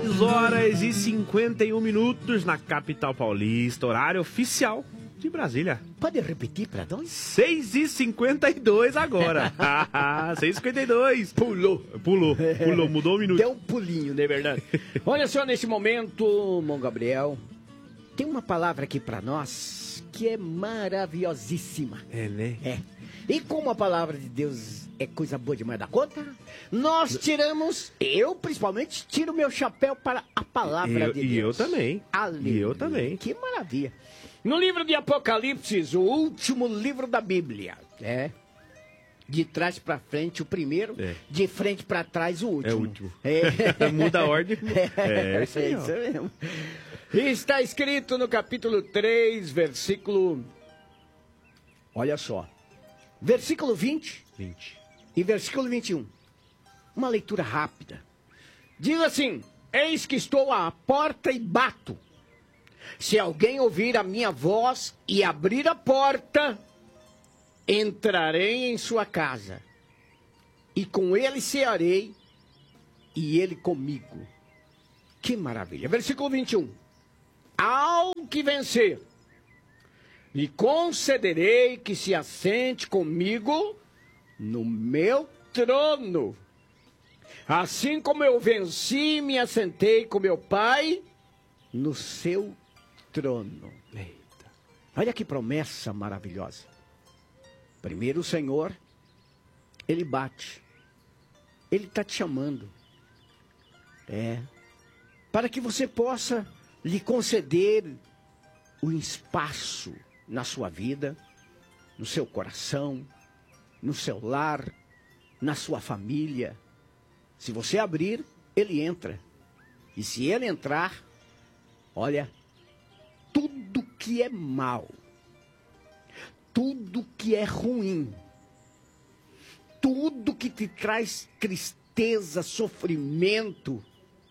6h51 na capital paulista, horário oficial de Brasília. Pode repetir para nós? 6h52 agora. 6h52. Pulou, mudou um minuto. Deu um pulinho, não é verdade? Olha só, nesse momento, Mão Gabriel, tem uma palavra aqui para nós que é maravilhosíssima. É, né? É. E como a palavra de Deus é coisa boa demais da conta, nós tiramos, eu principalmente, tiro meu chapéu para a palavra de Deus. E eu também. Aleluia. E eu também. Que maravilha. No livro de Apocalipse, o último livro da Bíblia, de trás para frente o primeiro, de frente para trás o último. É o último. Muda a ordem. É isso aí. É isso mesmo. Está escrito no capítulo 3, versículo... Olha só. Versículo 20 e versículo 21. Uma leitura rápida. Diz assim: eis que estou à porta e bato. Se alguém ouvir a minha voz e abrir a porta, entrarei em sua casa, e com ele cearei, e ele comigo. Que maravilha. Versículo 21. Ao que vencer, lhe concederei que se assente comigo no meu trono. Assim como eu venci e me assentei com meu Pai no seu trono. Eita. Olha que promessa maravilhosa. Primeiro o Senhor, Ele bate. Ele está te chamando. Para que você possa lhe conceder o espaço na sua vida, no seu coração, no seu lar, na sua família. Se você abrir, ele entra. E se ele entrar, olha, tudo que é mal, tudo que é ruim, tudo que te traz tristeza, sofrimento,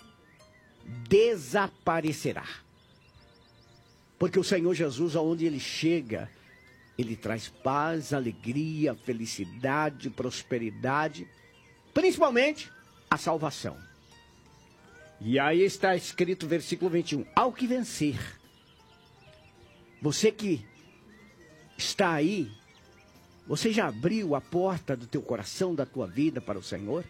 desaparecerá. Porque o Senhor Jesus, aonde Ele chega, Ele traz paz, alegria, felicidade, prosperidade, principalmente a salvação. E aí está escrito, versículo 21, ao que vencer. Você que está aí, você já abriu a porta do teu coração, da tua vida para o Senhor?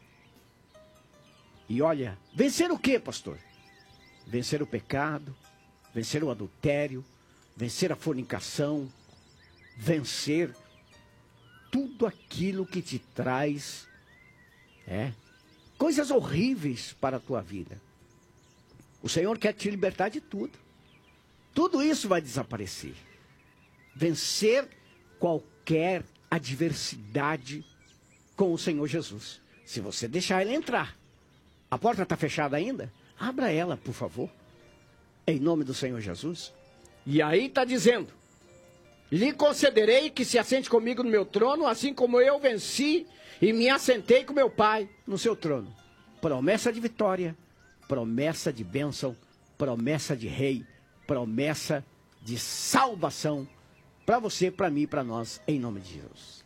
E olha, vencer o quê, pastor? Vencer o pecado, vencer o adultério, vencer a fornicação, vencer tudo aquilo que te traz coisas horríveis para a tua vida. O Senhor quer te libertar de tudo. Tudo isso vai desaparecer. Vencer qualquer adversidade com o Senhor Jesus. Se você deixar Ele entrar. A porta está fechada ainda? Abra ela, por favor. Em nome do Senhor Jesus. E aí está dizendo: lhe concederei que se assente comigo no meu trono, assim como eu venci e me assentei com meu Pai no seu trono. Promessa de vitória, promessa de bênção, promessa de rei, promessa de salvação para você, para mim, para nós, em nome de Jesus.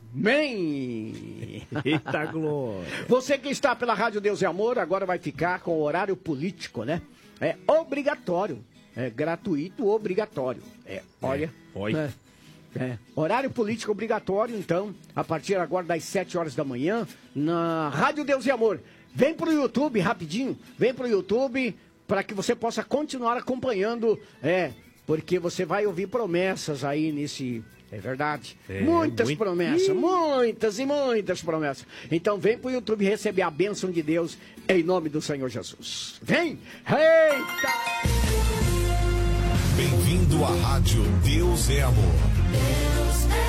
Amém! Eita glória! Você que está pela Rádio Deus e Amor, agora vai ficar com o horário político, né? É obrigatório, é gratuito, obrigatório. Horário político obrigatório, então, a partir agora das 7 horas da manhã, na Rádio Deus e Amor. Vem pro YouTube, rapidinho, vem pro YouTube, para que você possa continuar acompanhando, porque você vai ouvir promessas aí nesse... É verdade. Muitas promessas, muitas e muitas promessas. Então vem pro YouTube receber a bênção de Deus em nome do Senhor Jesus. Vem! Eita! Bem-vindo à Rádio Deus é Amor. Deus é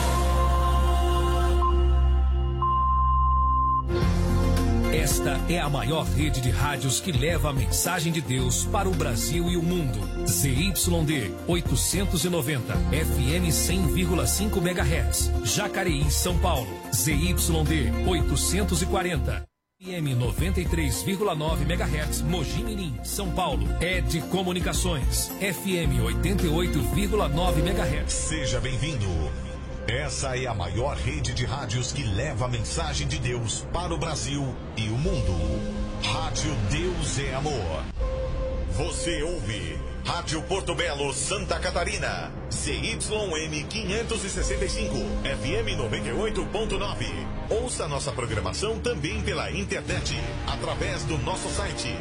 amor. Esta é a maior rede de rádios que leva a mensagem de Deus para o Brasil e o mundo. ZYD 890, FM 100,5 MHz, Jacareí, São Paulo. ZYD 840, FM 93,9 MHz, Mogi Mirim, São Paulo. ED Comunicações, FM 88,9 MHz. Seja bem-vindo. Essa é a maior rede de rádios que leva a mensagem de Deus para o Brasil e o mundo. Rádio Rádio Deus é Amor. Você ouve Rádio Porto Belo, Santa Catarina. ZYM 565, FM 98.9. Ouça nossa programação também pela internet, através do nosso site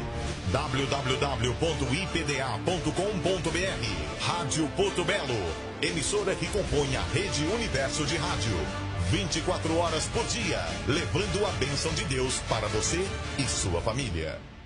www.ipda.com.br. Rádio Porto Belo, emissora que compõe a Rede Universo de Rádio. 24 horas por dia, levando a bênção de Deus para você e sua família.